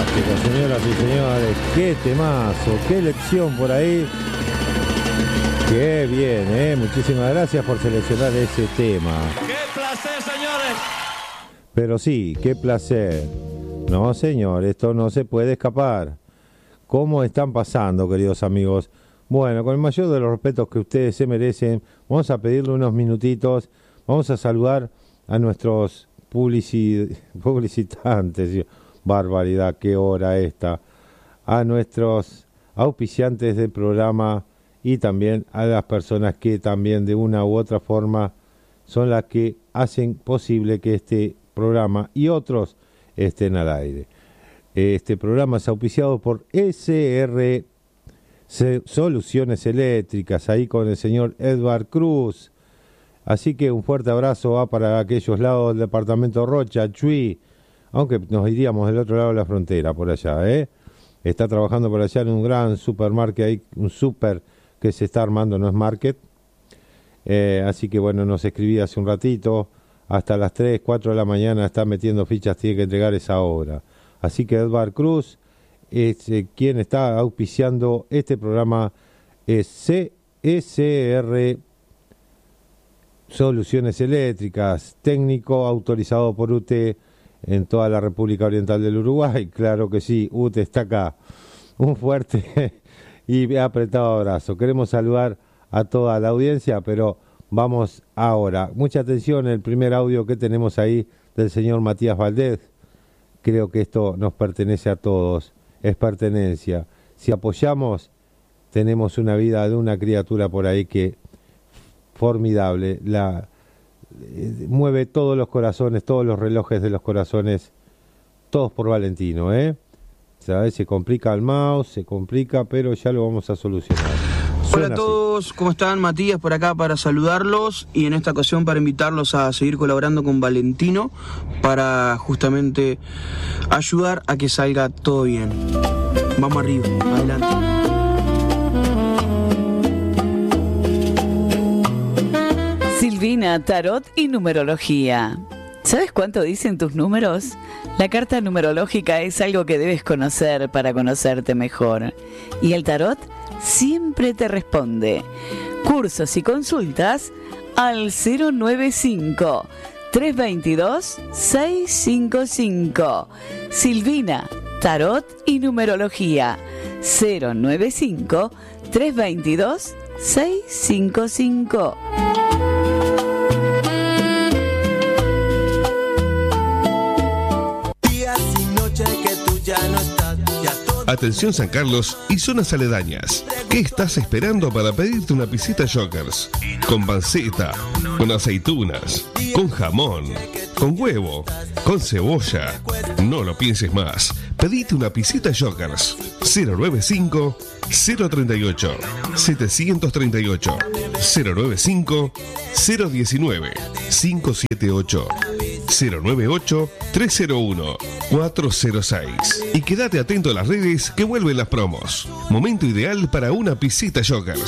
Fantásticos, señoras y señores, qué temazo, qué lección por ahí. Qué bien, muchísimas gracias por seleccionar ese tema. ¡Qué placer, señores! Pero sí, qué placer. No, señor, esto no se puede escapar. ¿Cómo están pasando, queridos amigos? Bueno, con el mayor de los respetos que ustedes se merecen, vamos a pedirle unos minutitos, vamos a saludar a nuestros publicitantes. Barbaridad, qué hora esta. A nuestros auspiciantes del programa y también a las personas que también de una u otra forma son las que hacen posible que este programa y otros estén al aire. Este programa es auspiciado por SR Soluciones Eléctricas, ahí con el señor Edward Cruz. Así que un fuerte abrazo va para aquellos lados del departamento Rocha, Chuy, aunque nos iríamos del otro lado de la frontera, por allá, Está trabajando por allá en un gran supermarket, hay un super que se está armando, no es market. Así que bueno, nos escribí hace un ratito, hasta las 3, 4 de la mañana está metiendo fichas, tiene que entregar esa hora. Así que Edward Cruz, quien está auspiciando este programa, es CSR Soluciones Eléctricas, técnico autorizado por UTE en toda la República Oriental del Uruguay. Claro que sí, UTE está acá. Un fuerte y apretado abrazo. Queremos saludar a toda la audiencia, pero vamos ahora. Mucha atención, el primer audio que tenemos ahí del señor Matías Valdés. Creo que esto nos pertenece a todos, es pertenencia. Si apoyamos, tenemos una vida de una criatura por ahí que formidable, mueve todos los corazones, todos los relojes de los corazones, todos por Valentino, ¿Sabes? Se complica el mouse, se complica, pero ya lo vamos a solucionar. Hola a todos, ¿cómo están? Matías por acá para saludarlos y en esta ocasión para invitarlos a seguir colaborando con Valentino para justamente ayudar a que salga todo bien. Vamos arriba, adelante. Silvina, tarot y numerología. ¿Sabes cuánto dicen tus números? La carta numerológica es algo que debes conocer para conocerte mejor. ¿Y el tarot? Siempre te responde. Cursos y consultas al 095-322-655. Silvina, tarot y numerología. 095-322-655. Días y noches que tú ya no estás, ya todo. Atención San Carlos y zonas aledañas. ¿Qué estás esperando para pedirte una pisita Jokers? Con panceta, con aceitunas, con jamón, con huevo, con cebolla. No lo pienses más. Pedite una pisita Jokers. 095 038 738 095 019 578 098 301 406. Y quédate atento a las redes que vuelven las promos. Momento ideal para una pisita Jokers.